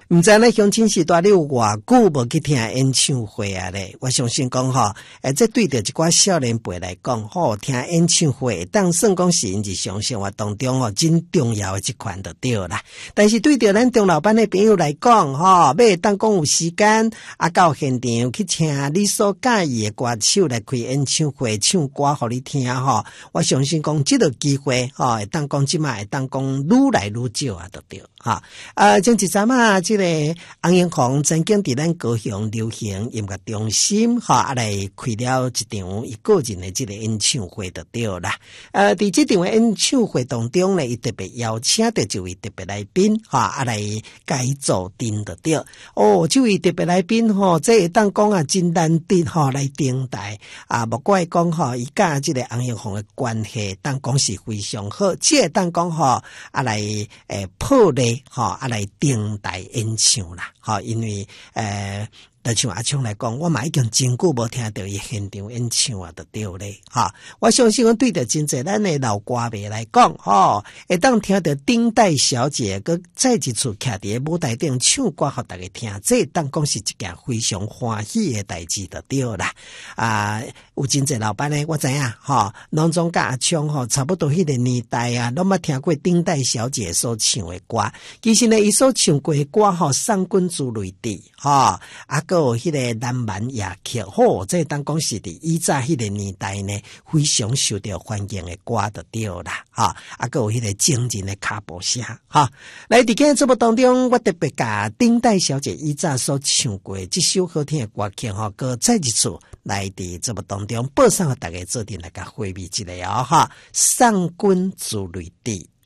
唔知呢乡亲时代你有偌久无去听演唱会啊咧？我相信讲吼，这对着一寡少年辈来讲，吼听演唱会，当算讲是因日常生活当中吼真重要的一款就对啦。但是对着咱中老班的朋友来讲，吼，要当讲有时间啊，到现场去听你所介意的歌手来开演唱会唱歌互你听吼，我相信讲这个机会吼，会当讲即卖会当讲愈来愈少啊，就对哈。前一阵啊，这个洪英红曾经伫咱高雄流行音乐中心哈来开了一场伊个人的这个演唱会就对啦。伫这场演唱会当中呢，伊特别邀请到一位特别来宾哈来改造阵就对。哦，这位特别来宾吼，这会当讲啊真难得吼来登台啊，莫怪讲吼伊甲这个洪英红的关系，当讲是非常好，这会当讲吼来破例吼来登台演唱啦，吼，因为就像阿昌来讲，我嘛已经真久无听到伊现场演唱啊，就对咧，哈！我相信讲对着真侪咱的老歌迷来讲，吼，会当听到丁代小姐佮再一次徛伫舞台顶唱歌互大家听，这当讲是一件非常欢喜的代志，就对啦。有真侪老板呢，我知影，吼，拢总甲阿昌吼差不多迄个年代啊，拢捌听过丁代小姐所唱的歌。其实呢，伊所唱过的歌吼，三君子类地，吼，个有迄个南蛮夜曲，吼，这当讲是伫以早迄个年代呢，非常受到欢迎的歌就对啦，哈，个有迄个惊人的卡步声，哈。来，伫今日节目当中，我特别甲丁代小姐以早所唱过这首好听的歌曲，吼，个再一次来伫节目当中播送给大家做阵来甲回味一下哦，哈，上君子类地。